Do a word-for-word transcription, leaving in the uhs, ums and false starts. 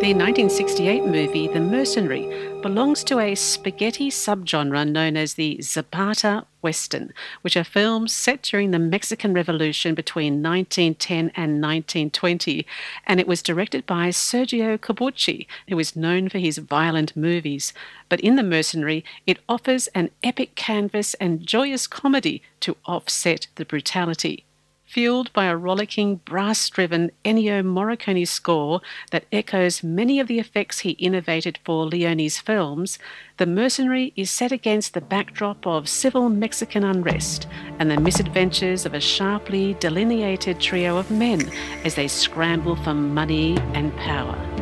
The nineteen sixty-eight movie The Mercenary belongs to a spaghetti subgenre known as the Zapata Western, which are films set during the Mexican Revolution between nineteen ten and nineteen twenty, and it was directed by Sergio Corbucci, who is known for his violent movies. But in The Mercenary, it offers an epic canvas and joyous comedy to offset the brutality. Fueled by a rollicking, brass-driven Ennio Morricone score that echoes many of the effects he innovated for Leone's films, The Mercenary is set against the backdrop of civil Mexican unrest and the misadventures of a sharply delineated trio of men as they scramble for money and power.